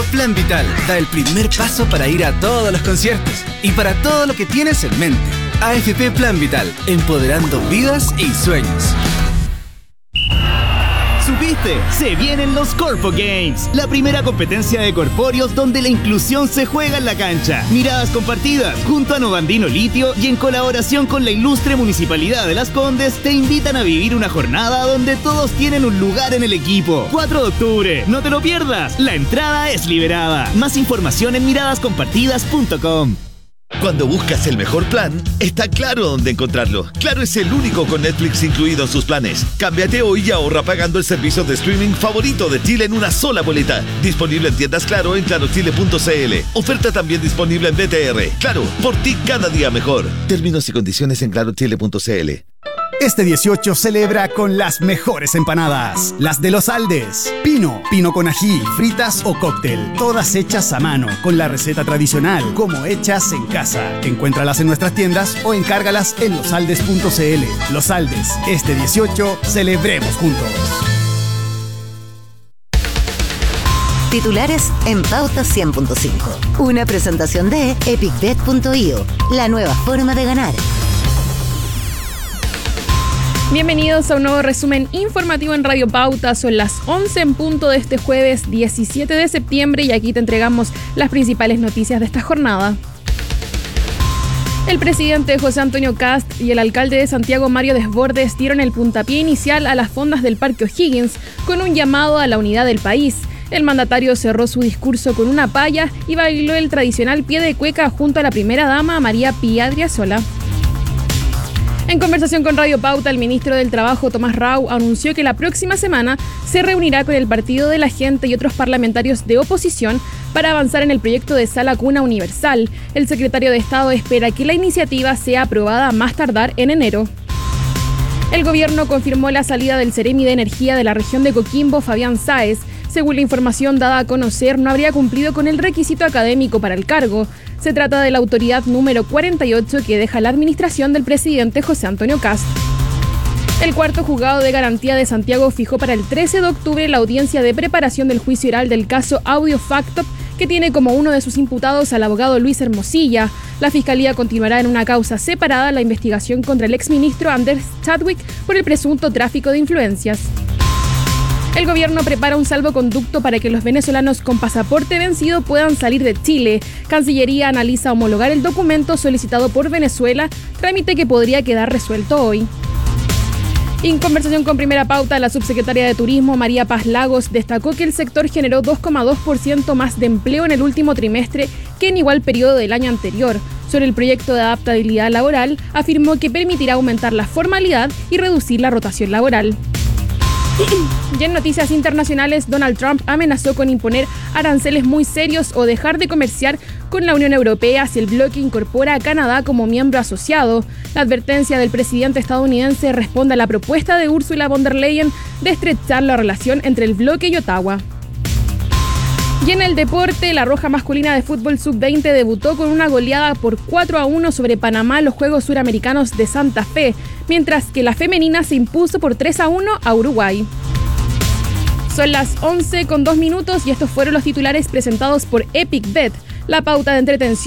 Plan Vital da el primer paso para ir a todos los conciertos y para todo lo que tienes en mente. AFP Plan Vital, empoderando vidas y sueños. ¿Supiste? Se vienen los Corpo Games, la primera competencia de corpóreos donde la inclusión se juega en la cancha. Miradas compartidas, junto a Novandino Litio y en colaboración con la ilustre Municipalidad de Las Condes, te invitan a vivir una jornada donde todos tienen un lugar en el equipo. 4 de octubre, no te lo pierdas, la entrada es liberada. Más información en miradascompartidas.com. Cuando buscas el mejor plan, está Claro dónde encontrarlo. Claro es el único con Netflix incluido en sus planes. Cámbiate hoy y ahorra pagando el servicio de streaming favorito de Chile en una sola boleta. Disponible en tiendas Claro en clarochile.cl. Oferta también disponible en BTR. Claro, por ti cada día mejor. Términos y condiciones en clarochile.cl. Este 18 celebra con las mejores empanadas, las de Los Aldes. Pino con ají, fritas o cóctel, todas hechas a mano, con la receta tradicional, como hechas en casa. Encuéntralas en nuestras tiendas o encárgalas en losaldes.cl. Los Aldes, este 18, celebremos juntos. Titulares en Pauta 100.5. Una presentación de epicbet.io, la nueva forma de ganar. Bienvenidos a un nuevo resumen informativo en Radio Pauta. Son las 11 en punto de este jueves 17 de septiembre y aquí te entregamos las principales noticias de esta jornada. El presidente José Antonio Kast y el alcalde de Santiago, Mario Desbordes, dieron el puntapié inicial a las fondas del Parque O'Higgins con un llamado a la unidad del país. El mandatario cerró su discurso con una paya y bailó el tradicional pie de cueca junto a la primera dama, María Pía Adriasola. En conversación con Radio Pauta, el ministro del Trabajo, Tomás Rau, anunció que la próxima semana se reunirá con el Partido de la Gente y otros parlamentarios de oposición para avanzar en el proyecto de Sala Cuna Universal. El secretario de Estado espera que la iniciativa sea aprobada más tardar en enero. El gobierno confirmó la salida del Ceremi de Energía de la región de Coquimbo, Fabián Sáez. Según la información dada a conocer, no habría cumplido con el requisito académico para el cargo. Se trata de la autoridad número 48 que deja la administración del presidente José Antonio Kast. El cuarto juzgado de garantía de Santiago fijó para el 13 de octubre la audiencia de preparación del juicio oral del caso Audio Factop, que tiene como uno de sus imputados al abogado Luis Hermosilla. La Fiscalía continuará en una causa separada la investigación contra el exministro Anders Chadwick por el presunto tráfico de influencias. El gobierno prepara un salvoconducto para que los venezolanos con pasaporte vencido puedan salir de Chile. Cancillería analiza homologar el documento solicitado por Venezuela, trámite que podría quedar resuelto hoy. En conversación con Primera Pauta, la subsecretaria de Turismo, María Paz Lagos, destacó que el sector generó 2,2% más de empleo en el último trimestre que en igual periodo del año anterior. Sobre el proyecto de adaptabilidad laboral, afirmó que permitirá aumentar la formalidad y reducir la rotación laboral. Y en noticias internacionales, Donald Trump amenazó con imponer aranceles muy serios o dejar de comerciar con la Unión Europea si el bloque incorpora a Canadá como miembro asociado. La advertencia del presidente estadounidense responde a la propuesta de Ursula von der Leyen de estrechar la relación entre el bloque y Ottawa. Y en el deporte, la Roja masculina de fútbol sub-20 debutó con una goleada por 4-1 sobre Panamá en los Juegos Suramericanos de Santa Fe, mientras que la femenina se impuso por 3-1 a Uruguay. Son las 11:02 y estos fueron los titulares presentados por Epic Bet, la pauta de entretención.